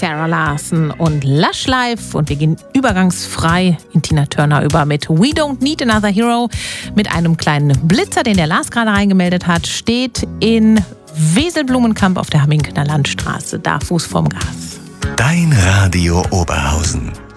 Sarah Larson und Lush Life. Und wir gehen übergangsfrei in Tina Turner über mit We Don't Need Another Hero. Mit einem kleinen Blitzer, den der Lars gerade reingemeldet hat, steht in Weselblumenkamp auf der Hamminkener Landstraße, da Fuß vorm Gas. Dein Radio Oberhausen.